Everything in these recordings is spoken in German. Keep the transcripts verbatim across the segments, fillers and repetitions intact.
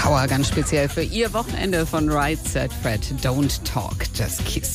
Power ganz speziell für Ihr Wochenende von Right Said Fred. Don't Talk, Just Kiss.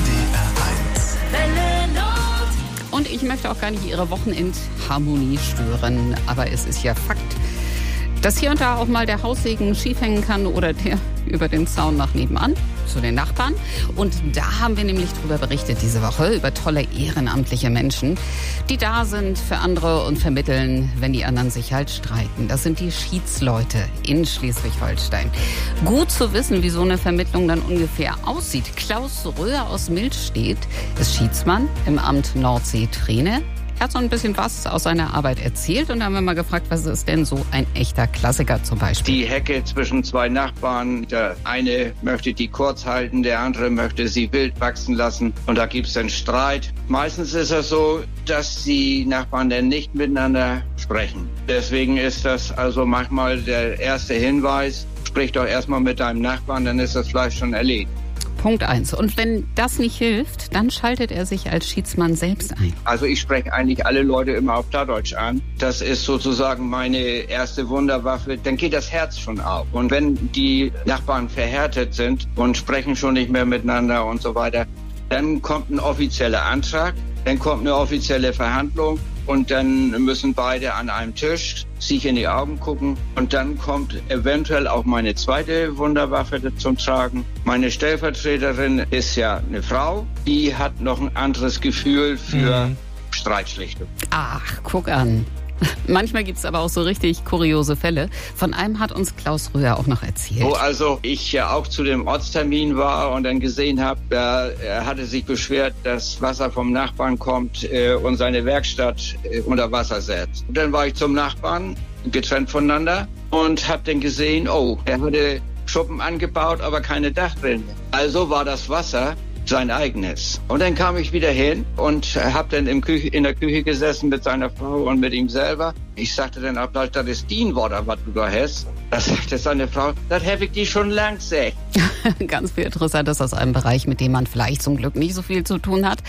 Und ich möchte auch gar nicht Ihre Wochenendharmonie stören, aber es ist ja Fakt, dass hier und da auch mal der Haussegen schief hängen kann oder der über den Zaun nach nebenan zu den Nachbarn. Und da haben wir nämlich drüber berichtet diese Woche, über tolle ehrenamtliche Menschen, die da sind für andere und vermitteln, wenn die anderen sich halt streiten. Das sind die Schiedsleute in Schleswig-Holstein. Gut zu wissen, wie so eine Vermittlung dann ungefähr aussieht. Klaus Röhr aus Milstedt ist Schiedsmann im Amt Nordsee-Treene. Er hat so ein bisschen was aus seiner Arbeit erzählt und da haben wir mal gefragt, was ist denn so ein echter Klassiker zum Beispiel? Die Hecke zwischen zwei Nachbarn. Der eine möchte die kurz halten, der andere möchte sie wild wachsen lassen und da gibt es dann Streit. Meistens ist es so, dass die Nachbarn dann nicht miteinander sprechen. Deswegen ist das also manchmal der erste Hinweis, sprich doch erstmal mit deinem Nachbarn, dann ist das Fleisch schon erledigt. Punkt eins. Und wenn das nicht hilft, dann schaltet er sich als Schiedsmann selbst ein. Also ich spreche eigentlich alle Leute immer auf Plattdeutsch an. Das ist sozusagen meine erste Wunderwaffe. Dann geht das Herz schon auf. Und wenn die Nachbarn verhärtet sind und sprechen schon nicht mehr miteinander und so weiter, dann kommt ein offizieller Antrag, dann kommt eine offizielle Verhandlung und dann müssen beide an einem Tisch sich in die Augen gucken und dann kommt eventuell auch meine zweite Wunderwaffe zum Tragen. Meine Stellvertreterin ist ja eine Frau, die hat noch ein anderes Gefühl für mhm. Streitschlichtung. Ach, guck an. Manchmal gibt es aber auch so richtig kuriose Fälle. Von einem hat uns Klaus Röhr auch noch erzählt. Wo also ich ja auch zu dem Ortstermin war und dann gesehen habe, er, er hatte sich beschwert, dass Wasser vom Nachbarn kommt äh, und seine Werkstatt äh, unter Wasser setzt. Und dann war ich zum Nachbarn, getrennt voneinander, und habe dann gesehen, oh, er hatte Schuppen angebaut, aber keine Dachrinne. Also war das Wasser sein eigenes. Und dann kam ich wieder hin und habe dann im Küche, in der Küche gesessen mit seiner Frau und mit ihm selber. Ich sagte dann auch, das ist dein Wort, was du da hast. Da sagte seine Frau, das habe ich dir schon lang gesagt. Ganz viel Interessantes aus einem Bereich, mit dem man vielleicht zum Glück nicht so viel zu tun hat.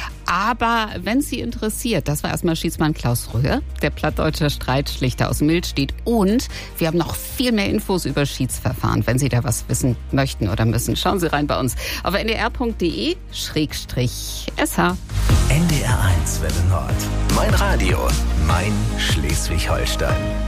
Aber wenn es Sie interessiert, das war erstmal Schiedsmann Klaus Röhr, der plattdeutsche Streitschlichter aus Milstedt. Und wir haben noch viel mehr Infos über Schiedsverfahren. Wenn Sie da was wissen möchten oder müssen, schauen Sie rein bei uns auf n d r punkt d e schrägstrich s h. N D R eins Welle Nord. Mein Radio, mein Schleswig-Holstein.